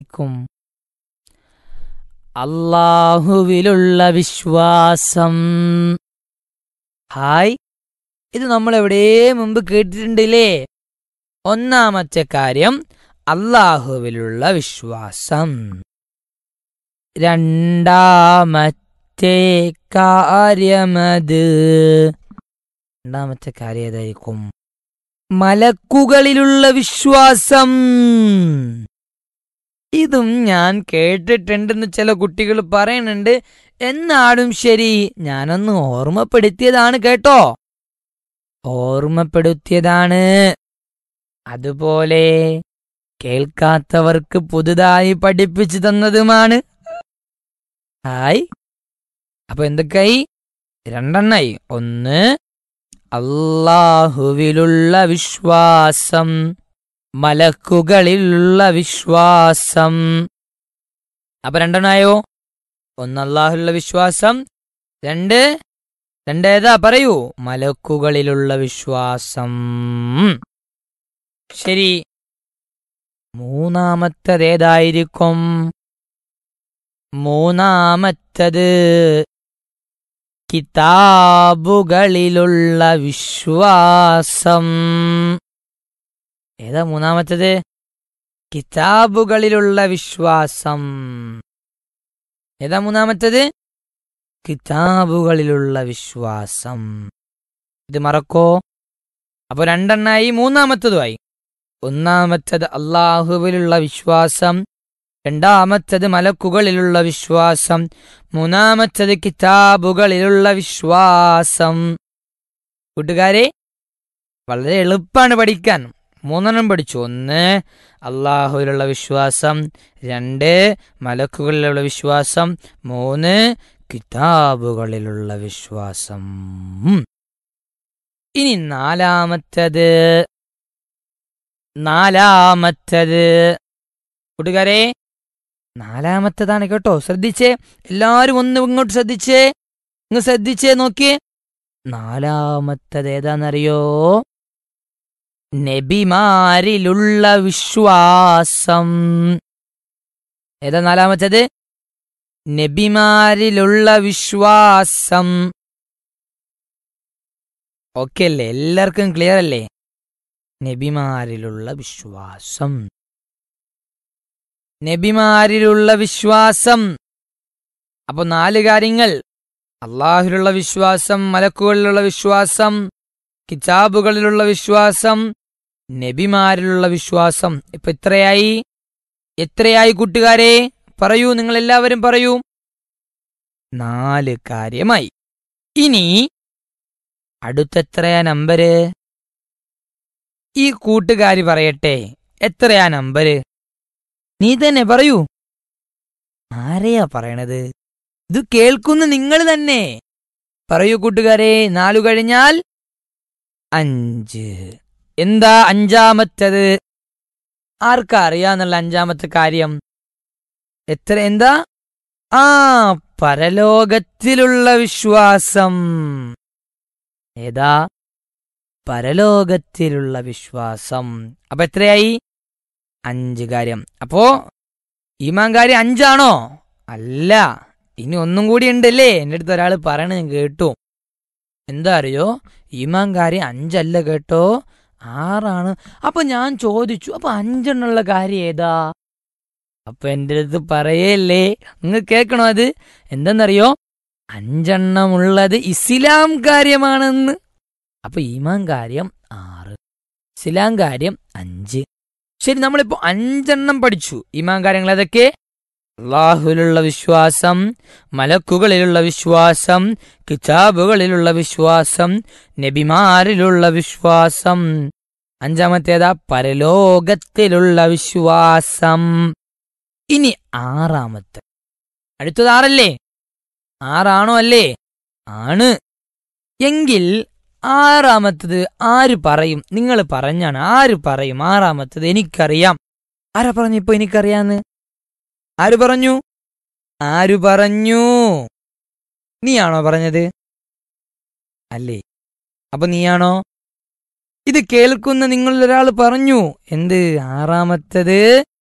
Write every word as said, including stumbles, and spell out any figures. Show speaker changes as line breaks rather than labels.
ഏതായിരിക്കും? അല്ലാഹുവിലുള്ള വിശ്വാസം. ഹായ്, ഇത് നമ്മൾ എവിടെ മുമ്പ് കേട്ടിട്ടുണ്ടല്ലേ? ഒന്നാമത്തെ കാര്യം അല്ലാഹുവിലുള്ള വിശ്വാസം. രണ്ടാമത്തെ കാര്യമത് രണ്ടാമത്തെ കാര്യം ഏതായിരിക്കും? മലക്കുകളിലുള്ള വിശ്വാസം. ഇതും ഞാൻ കേട്ടിട്ടുണ്ടെന്ന് ചില കുട്ടികൾ പറയുന്നുണ്ട്. എന്നാലും ശരി, ഞാനൊന്ന് ഓർമ്മപ്പെടുത്തിയതാണ് കേട്ടോ, ഓർമ്മപ്പെടുത്തിയതാണ്. അതുപോലെ കേൾക്കാത്തവർക്ക് പുതുതായി പഠിപ്പിച്ചു തന്നതുമാണ്. ഹായ്, അപ്പൊ എന്തൊക്കെയായി? രണ്ടെണ്ണായി. ഒന്ന് അല്ലാഹുവിലുള്ള വിശ്വാസം, മലക്കുകളിലുള്ള വിശ്വാസം. അപ്പൊ രണ്ടെണ്ണായോ? ഒന്ന് അല്ലാഹുവിലുള്ള വിശ്വാസം, രണ്ട് രണ്ടേതാ പറയൂ? മലക്കുകളിലുള്ള വിശ്വാസം. ശരി, മൂന്നാമത്തേതായിരിക്കും? മൂന്നാമത്തത് കിതാബുകളിലുള്ള വിശ്വാസം. ഏതാ മൂന്നാമത്തത്? കിതാബുകളിലുള്ള വിശ്വാസം. ഏതാ മൂന്നാമത്തത്? കിതാബുകളിലുള്ള വിശ്വാസം. ഇത് മറക്കോ? അപ്പൊ രണ്ടെണ്ണായി, മൂന്നാമത്തതുമായി. ഒന്നാമത്തത് അല്ലാഹുവിലുള്ള വിശ്വാസം, രണ്ടാമത്തത് മലക്കുകളിലുള്ള വിശ്വാസം, മൂന്നാമത്തത് കിതാബുകളിലുള്ള വിശ്വാസം. കൂട്ടുകാരെ, വളരെ എളുപ്പമാണ് പഠിക്കാൻ. മൂന്നെണ്ണം പഠിച്ചു. ഒന്ന് അല്ലാഹുവിലുള്ള വിശ്വാസം, രണ്ട് മലക്കുകളിലുള്ള വിശ്വാസം, മൂന്ന് കിതാബുകളിലുള്ള വിശ്വാസം. ഇനി നാലാമത്തത് നാലാമത്തത് കൂട്ടുകാരെ, നാലാമത്തതാണ് കേട്ടോ. ശ്രദ്ധിച്ചേ, എല്ലാരും ഒന്ന് ഇങ്ങോട്ട് ശ്രദ്ധിച്ചേ, ഇങ്ങ് ശ്രദ്ധിച്ചേ, നോക്കിയേ. നാലാമത്തത് ഏതാണെന്നറിയോ? നബിമാരിലുള്ള വിശ്വാസം. ഏതാ നാലാമത്തത്? നബിമാരിലുള്ള വിശ്വാസം. ഓക്കെ അല്ലേ? എല്ലാവർക്കും ക്ലിയർ അല്ലേ? നബിമാരിലുള്ള വിശ്വാസം, നബിമാരിലുള്ള വിശ്വാസം. അപ്പൊ നാല് കാര്യങ്ങൾ: അല്ലാഹുവിലുള്ള വിശ്വാസം, മലക്കുകളിലുള്ള വിശ്വാസം, കിതാബുകളിലുള്ള വിശ്വാസം, നബിമാരിലുള്ള വിശ്വാസം. ഇപ്പൊ എത്രയായി? എത്രയായി കൂട്ടുകാരെ? പറയൂ, നിങ്ങൾ എല്ലാവരും പറയൂ. നാല് കാര്യമായി. ഇനി അടുത്തെത്രയാ നമ്പര്? ഈ കൂട്ടുകാരി പറയട്ടെ, എത്രയാ നമ്പര്? നീ തന്നെ പറയൂ. ആരെയാ പറയണത്? ഇത് കേൾക്കുന്ന നിങ്ങൾ തന്നെ പറയൂ കൂട്ടുകാരെ. നാലു കഴിഞ്ഞാൽ അഞ്ച്. എന്താ അഞ്ചാമത്തത്? ആർക്കാ അറിയാന്നുള്ള അഞ്ചാമത്തെ കാര്യം? എത്ര? എന്താ? ആ, പരലോകത്തിലുള്ള വിശ്വാസം. ഏതാ? പരലോകത്തിലുള്ള വിശ്വാസം. അപ്പൊ എത്രയായി? അഞ്ച് കാര്യം. അപ്പോ ഈമാൻ കാര്യം അഞ്ചാണോ? അല്ല, ഇനി ഒന്നും കൂടി ഉണ്ടല്ലേ. എൻ്റെ അടുത്ത് ഒരാൾ പറയണ കേട്ടു. എന്താ അറിയോ? ഈമാൻ കാര്യം അഞ്ചല്ല കേട്ടോ, ആറാണ്. അപ്പൊ ഞാൻ ചോദിച്ചു, അപ്പൊ അഞ്ചെണ്ണുള്ള കാര്യം ഏതാ? അപ്പൊ എൻ്റെ അടുത്ത് പറയല്ലേ, നിങ്ങൾ കേൾക്കണോ അത്? എന്തെന്നറിയോ? അഞ്ചെണ്ണമുള്ളത് ഇസ്ലാം കാര്യമാണെന്ന്. അപ്പൊ ഈമാൻ കാര്യം ആറ്, ഇസ്ലാം കാര്യം അഞ്ച്. ശരി, നമ്മളിപ്പോ അഞ്ചെണ്ണം പഠിച്ചു. ഈമാൻ കാര്യങ്ങൾ ഏതൊക്കെ? അല്ലാഹുവിലുള്ള വിശ്വാസം, മലക്കുകളിലുള്ള വിശ്വാസം, കിതാബുകളിലുള്ള വിശ്വാസം, നബിമാരിലുള്ള വിശ്വാസം. അഞ്ചാമത്തേതാ? പരലോകത്തിലുള്ള വിശ്വാസം. ഇനി ആറാമത്തെ, അടുത്തത് ആറല്ലേ? ആറാണോ? അല്ലേ? ആണ്. എങ്കിൽ ആറാമത്തത് ആര് പറയും? നിങ്ങൾ പറഞ്ഞാണ്. ആര് പറയും ആറാമത്തത്? എനിക്കറിയാം. ആരാ പറഞ്ഞു ഇപ്പൊ എനിക്കറിയാന്ന്? ആര് പറഞ്ഞു? ആര് പറഞ്ഞു? നീയാണോ പറഞ്ഞത്? അല്ലേ? അപ്പൊ നീയാണോ? ഇത് കേൾക്കുന്ന നിങ്ങളൊരാൾ പറഞ്ഞു. എന്ത്? ആറാമത്തത്